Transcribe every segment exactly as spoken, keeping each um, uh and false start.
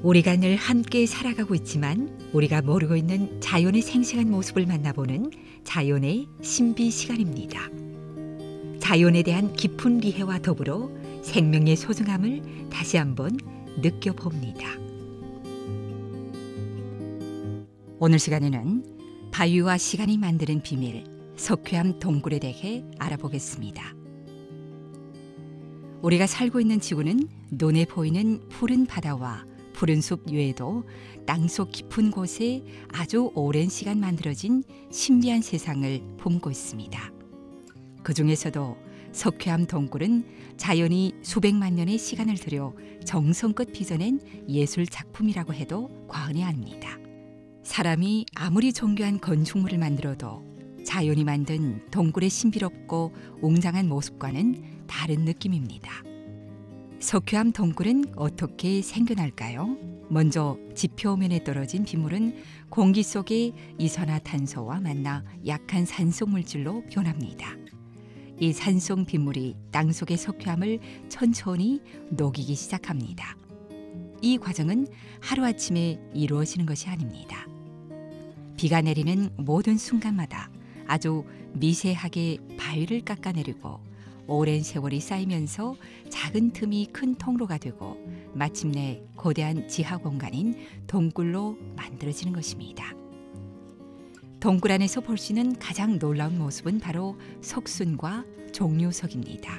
우리가 늘 함께 살아가고 있지만 우리가 모르고 있는 자연의 생생한 모습을 만나보는 자연의 신비 시간입니다. 자연에 대한 깊은 이해와 더불어 생명의 소중함을 다시 한번 느껴봅니다. 오늘 시간에는 바위와 시간이 만드는 비밀, 석회암 동굴에 대해 알아보겠습니다. 우리가 살고 있는 지구는 눈에 보이는 푸른 바다와 푸른 숲 외에도 땅속 깊은 곳에 아주 오랜 시간 만들어진 신비한 세상을 품고 있습니다. 그 중에서도 석회암 동굴은 자연이 수백만 년의 시간을 들여 정성껏 빚어낸 예술 작품이라고 해도 과언이 아닙니다. 사람이 아무리 정교한 건축물을 만들어도 자연이 만든 동굴의 신비롭고 웅장한 모습과는 다른 느낌입니다. 석회암 동굴은 어떻게 생겨날까요? 먼저 지표면에 떨어진 빗물은 공기 속에 이산화탄소와 만나 약한 산소 물질로 변합니다. 이 산속 빗물이 땅속의 석회암을 천천히 녹이기 시작합니다. 이 과정은 하루아침에 이루어지는 것이 아닙니다. 비가 내리는 모든 순간마다 아주 미세하게 바위를 깎아내리고 오랜 세월이 쌓이면서 작은 틈이 큰 통로가 되고 마침내 거대한 지하 공간인 동굴로 만들어지는 것입니다. 동굴 안에서 볼 수 있는 가장 놀라운 모습은 바로 석순과 종류석입니다.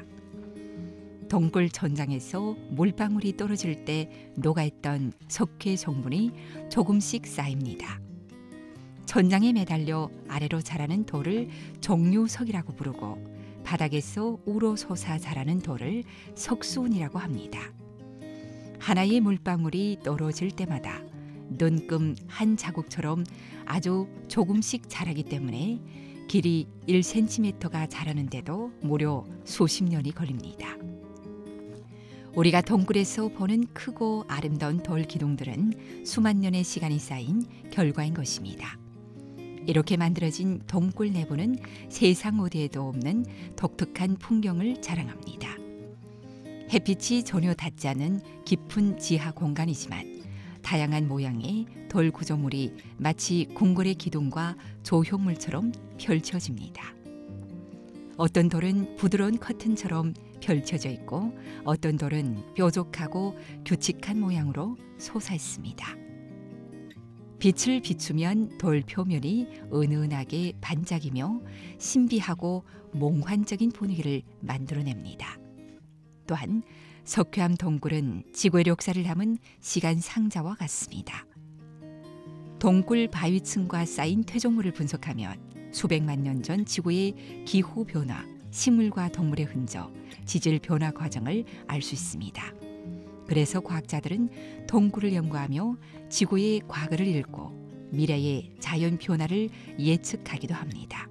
동굴 천장에서 물방울이 떨어질 때 녹아있던 석회 성분이 조금씩 쌓입니다. 천장에 매달려 아래로 자라는 돌을 종류석이라고 부르고 바닥에서 우러솟아 자라는 돌을 석수운이라고 합니다. 하나의 물방울이 떨어질 때마다 눈금 한 자국처럼 아주 조금씩 자라기 때문에 길이 일 센티미터가 자라는데도 무려 수십 년이 걸립니다. 우리가 동굴에서 보는 크고 아름다운 돌 기둥들은 수만 년의 시간이 쌓인 결과인 것입니다. 이렇게 만들어진 동굴 내부는 세상 어디에도 없는 독특한 풍경을 자랑합니다. 햇빛이 전혀 닿지 않은 깊은 지하 공간이지만 다양한 모양의 돌 구조물이 마치 궁궐의 기둥과 조형물처럼 펼쳐집니다. 어떤 돌은 부드러운 커튼처럼 펼쳐져 있고 어떤 돌은 뾰족하고 규칙한 모양으로 솟아있습니다. 빛을 비추면 돌 표면이 은은하게 반짝이며 신비하고 몽환적인 분위기를 만들어냅니다. 또한 석회암 동굴은 지구의 역사를 담은 시간 상자와 같습니다. 동굴 바위층과 쌓인 퇴적물을 분석하면 수백만 년 전 지구의 기후 변화, 식물과 동물의 흔적, 지질 변화 과정을 알 수 있습니다. 그래서 과학자들은 동굴을 연구하며 지구의 과거를 읽고 미래의 자연 변화를 예측하기도 합니다.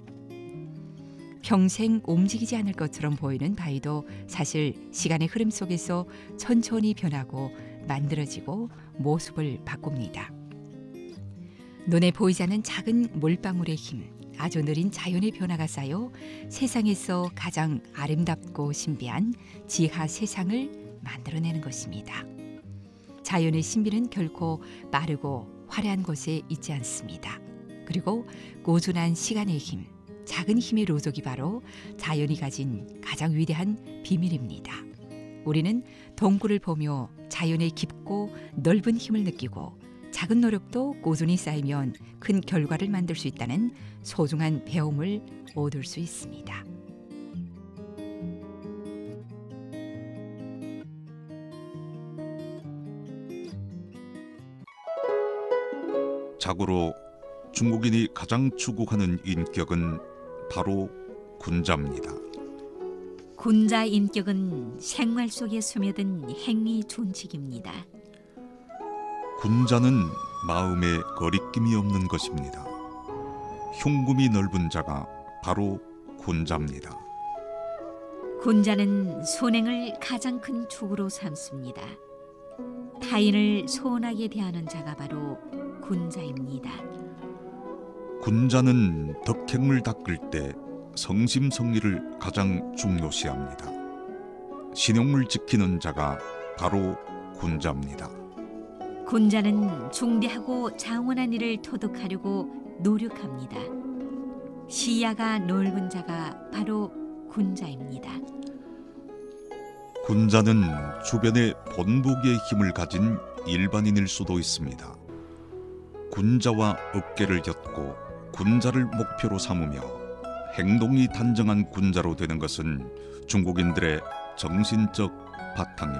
평생 움직이지 않을 것처럼 보이는 바위도 사실 시간의 흐름 속에서 천천히 변하고 만들어지고 모습을 바꿉니다. 눈에 보이지 않는 작은 물방울의 힘, 아주 느린 자연의 변화가 쌓여 세상에서 가장 아름답고 신비한 지하 세상을 만들어내는 것입니다. 자연의 신비는 결코 빠르고 화려한 곳에 있지 않습니다. 그리고 꾸준한 시간의 힘, 작은 힘의 로족이 바로 자연이 가진 가장 위대한 비밀입니다. 우리는 동굴을 보며 자연의 깊고 넓은 힘을 느끼고 작은 노력도 꾸준히 쌓이면 큰 결과를 만들 수 있다는 소중한 배움을 얻을 수 있습니다. 자고로 중국인이 가장 추구하는 인격은 바로 군자입니다. 군자 인격은 생활 속에 스며든 행위 준칙입니다. 군자는 마음에 거리낌이 없는 것입니다. 흉금이 넓은 자가 바로 군자입니다. 군자는 선행을 가장 큰 축으로 삼습니다. 타인을 소원하게 대하는 자가 바로 군자입니다. 군자는 덕행을 닦을 때 성심성의를 가장 중요시합니다. 신용을 지키는 자가 바로 군자입니다. 군자는 중대하고 장원한 일을 토득하려고 노력합니다. 시야가 넓은 자가 바로 군자입니다. 군자는 주변에 본보기의 힘을 가진 일반인일 수도 있습니다. 군자와 어깨를 엮고 군자를 목표로 삼으며 행동이 단정한 군자로 되는 것은 중국인들의 정신적 바탕입니다.